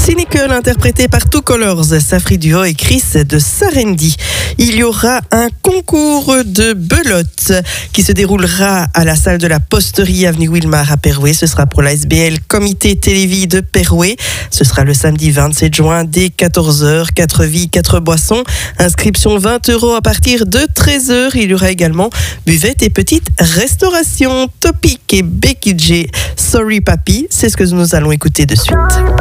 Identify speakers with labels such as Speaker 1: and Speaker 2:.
Speaker 1: Cynical, interprété par Two Colors, Safri Duo et Chris de Sarendi. Il y aura un concours de belote qui se déroulera à la salle de la Posterie, avenue Wilmar à Perouet. Ce sera pour la SBL Comité Télévis de Perouet. Ce sera le samedi 27 juin dès 14h. 4 vies, 4 boissons. Inscription 20 € à partir de 13h. Il y aura également buvette et petite restauration. Topic et Becky J, Sorry Papi, c'est ce que nous allons écouter de suite.